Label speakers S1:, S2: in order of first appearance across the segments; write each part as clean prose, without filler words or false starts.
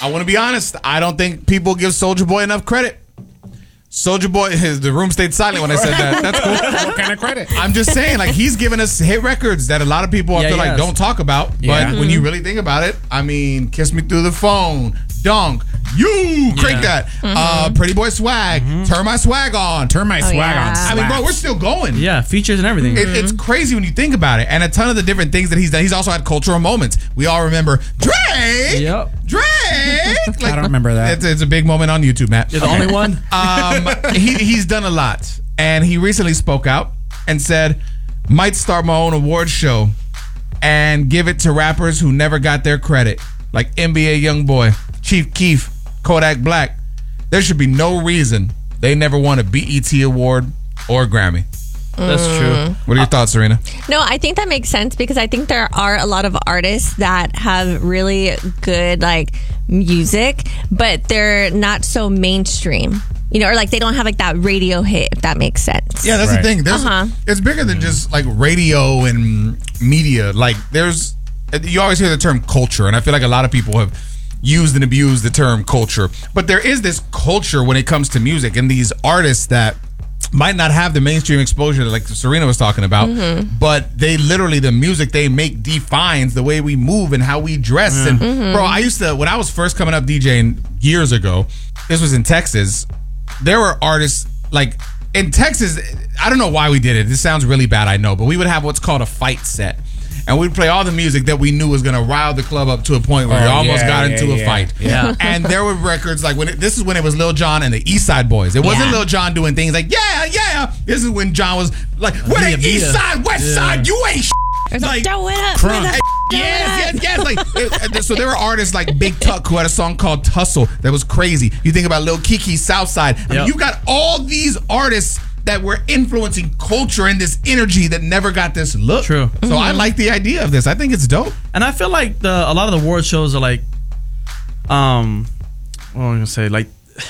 S1: I want to be honest. I don't think people give Soulja Boy enough credit. Soulja Boy, the room stayed silent when I said that. That's cool.
S2: What kind of credit?
S1: I'm just saying, like, he's given us hit records that a lot of people I feel like don't talk about.
S2: Yeah.
S1: But when you really think about it, I mean, Kiss Me Through the Phone, Dunk, crank that. Pretty Boy Swag, Turn My Swag On.
S2: Turn my swag on.
S1: I mean, bro, we're still going.
S3: Yeah, features and everything.
S1: It's crazy when you think about it. And a ton of the different things that he's done. He's also had cultural moments. We all remember Drake.
S3: Yep.
S1: Drake.
S2: I don't remember that.
S1: It's a big moment on YouTube, Matt.
S3: You're the only one?
S1: He's done a lot. And he recently spoke out and said, might start my own award show and give it to rappers who never got their credit. Like NBA Youngboy, Chief Keef, Kodak Black. There should be no reason they never won a BET award or a Grammy.
S3: That's true.
S1: What are your thoughts, Serena?
S4: No, I think that makes sense because I think there are a lot of artists that have really good like music, but they're not so mainstream. You know, or like they don't have like that radio hit, if that makes sense.
S1: Yeah, that's the thing. There's, it's bigger than just like radio and media. Like you always hear the term culture, and I feel like a lot of people have used and abused the term culture. But there is this culture when it comes to music, and these artists that might not have the mainstream exposure that like Serena was talking about, but they literally, the music they make defines the way we move and how we dress. And bro, I used to, when I was first coming up DJing years ago, this was in Texas, there were artists like in Texas, I don't know why we did it. This sounds really bad, I know, but we would have what's called a fight set. And we'd play all the music that we knew was going to rile the club up to a point where we almost got into a fight.
S3: Yeah.
S1: And there were records like this is when it was Lil Jon and the East Side Boys. It wasn't Lil Jon doing things like, yeah. This is when John was like, where the East Side, West Side, you ain't
S4: like, throw it up.
S1: Yes. Like, so there were artists like Big Tuck who had a song called Tussle that was crazy. You think about Lil Kiki, Southside. I mean, you got all these artists that were influencing culture and this energy that never got this look.
S3: True.
S1: So I like the idea of this. I think it's dope.
S3: And I feel like a lot of the award shows are like, what am I gonna say? Like,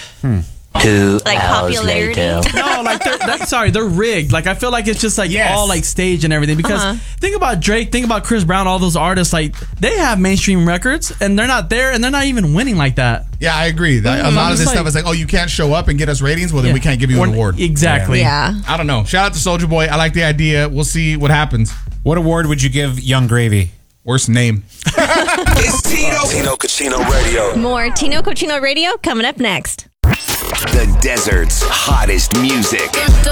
S5: 2
S4: like
S5: hours
S4: popularity.
S5: later.
S3: no, like they're rigged. Like I feel like it's just like all like staged and everything. Because think about Drake, think about Chris Brown, all those artists. Like they have mainstream records and they're not there and they're not even winning like that.
S1: Yeah, I agree. A lot of this stuff is like, oh, you can't show up and get us ratings. Well, then we can't give you an award.
S3: Exactly.
S4: Yeah.
S1: I don't know. Shout out to Soulja Boy. I like the idea. We'll see what happens.
S2: What award would you give Young Gravy?
S1: Worst name.
S6: It's Tino Cochino Radio.
S4: More Tino Cochino Radio coming up next.
S6: The desert's hottest music.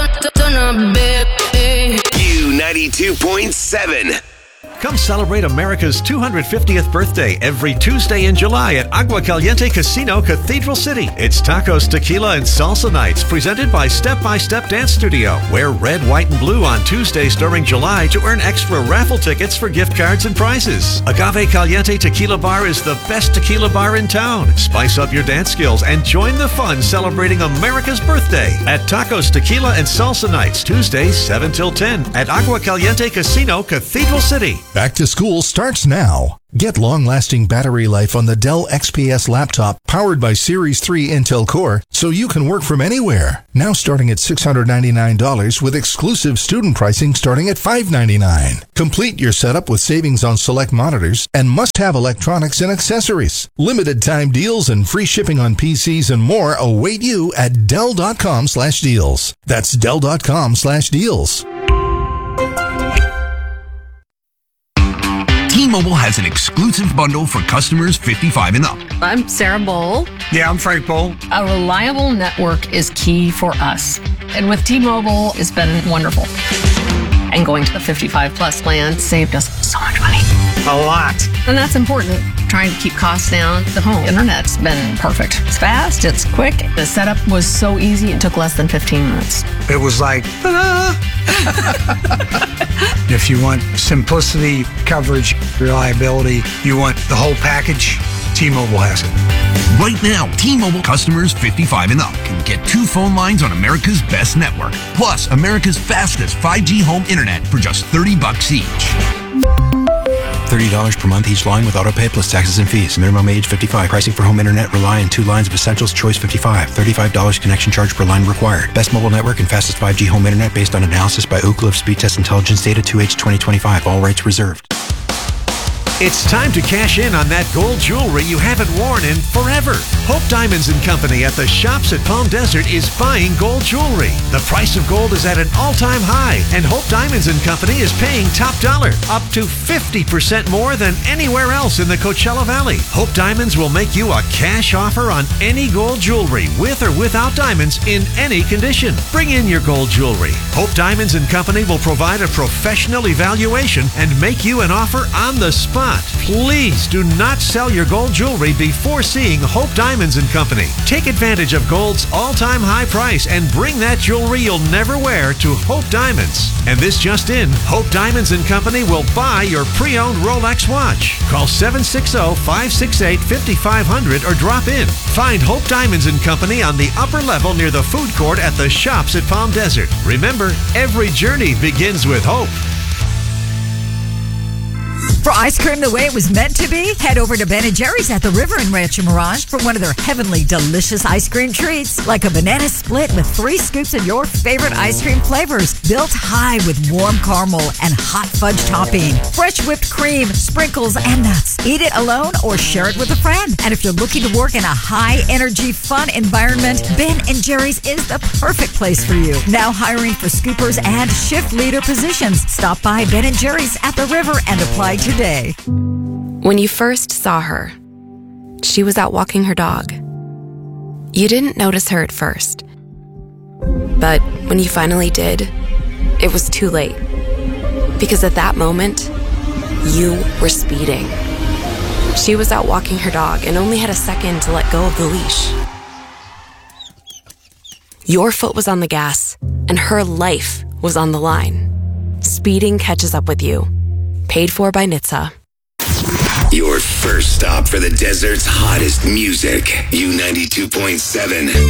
S6: U92.7.
S7: Come celebrate America's 250th birthday every Tuesday in July at Agua Caliente Casino, Cathedral City. It's tacos, tequila, and salsa nights presented by Step by Step Dance Studio. Wear red, white, and blue on Tuesdays during July to earn extra raffle tickets for gift cards and prizes. Agave Caliente Tequila Bar is the best tequila bar in town. Spice up your dance skills and join the fun celebrating America's birthday at Tacos, Tequila, and Salsa Nights, Tuesdays 7 till 10 at Agua Caliente Casino, Cathedral City.
S8: Back to school starts now. Get long-lasting battery life on the Dell XPS laptop powered by Series 3 Intel Core so you can work from anywhere. Now starting at $699 with exclusive student pricing starting at $599. Complete your setup with savings on select monitors and must-have electronics and accessories. Limited time deals and free shipping on PCs and more await you at Dell.com/deals. That's Dell.com/deals.
S6: T-Mobile has an exclusive bundle for customers 55 and up.
S9: I'm Sarah Bowl.
S10: Yeah, I'm Frank Bowl.
S9: A reliable network is key for us. And with T-Mobile, it's been wonderful. And going to the 55 plus plan saved us so much money.
S10: A lot.
S9: And that's important. Trying to keep costs down. The home internet's been perfect. It's fast, it's quick. The setup was so easy, it took less than 15 minutes.
S10: It was like, ta-da! If you want simplicity, coverage, reliability, you want the whole package, T-Mobile has it.
S6: Right now, T-Mobile customers 55 and up can get 2 phone lines on America's best network, plus America's fastest 5G home internet for just $30 each.
S11: $30 per month each line with autopay plus taxes and fees. Minimum age 55. Pricing for home internet rely on 2 lines of Essentials Choice 55. $35 connection charge per line required. Best mobile network and fastest 5G home internet based on analysis by Ookla of Speed Test Intelligence Data 2H 2025. All rights reserved.
S7: It's time to cash in on that gold jewelry you haven't worn in forever. Hope Diamonds & Company at the Shops at Palm Desert is buying gold jewelry. The price of gold is at an all-time high, and Hope Diamonds & Company is paying top dollar, up to 50% more than anywhere else in the Coachella Valley. Hope Diamonds will make you a cash offer on any gold jewelry, with or without diamonds, in any condition. Bring in your gold jewelry. Hope Diamonds & Company will provide a professional evaluation and make you an offer on the spot. Please do not sell your gold jewelry before seeing Hope Diamonds & Company. Take advantage of gold's all-time high price and bring that jewelry you'll never wear to Hope Diamonds. And this just in, Hope Diamonds & Company will buy your pre-owned Rolex watch. Call 760-568-5500 or drop in. Find Hope Diamonds & Company on the upper level near the food court at the Shops at Palm Desert. Remember, every journey begins with hope.
S12: For ice cream the way it was meant to be, head over to Ben & Jerry's at the River in Rancho Mirage for one of their heavenly delicious ice cream treats, like a banana split with 3 scoops of your favorite ice cream flavors, built high with warm caramel and hot fudge topping, fresh whipped cream, sprinkles, and nuts. Eat it alone or share it with a friend. And if you're looking to work in a high-energy, fun environment, Ben & Jerry's is the perfect place for you. Now hiring for scoopers and shift leader positions. Stop by Ben & Jerry's at the River and apply today.
S13: When you first saw her, she was out walking her dog. You didn't notice her at first. But when you finally did, it was too late. Because at that moment, you were speeding. She was out walking her dog and only had a second to let go of the leash. Your foot was on the gas, and her life was on the line. Speeding catches up with you. Paid for by NHTSA.
S14: Your first stop for the desert's hottest music. U92.7.